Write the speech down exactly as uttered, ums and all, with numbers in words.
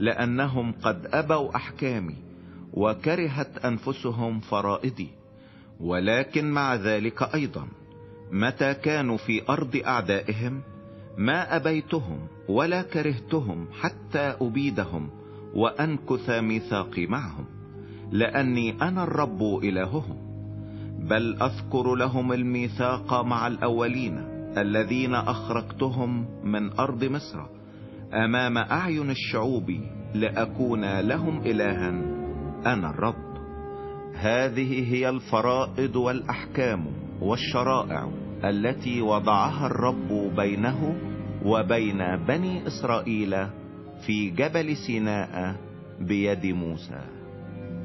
لأنهم قد أبوا أحكامي وكرهت أنفسهم فرائدي. ولكن مع ذلك أيضا متى كانوا في أرض أعدائهم ما أبيتهم ولا كرهتهم حتى أبيدهم وأنكث ميثاقي معهم، لأني أنا الرب إلههم. بل أذكر لهم الميثاق مع الأولين الذين أخرجتهم من أرض مصر أمام أعين الشعوب لأكون لهم إلها، أنا الرب. هذه هي الفرائض والأحكام والشرائع التي وضعها الرب بينه وبين بني إسرائيل في جبل سيناء بيد موسى.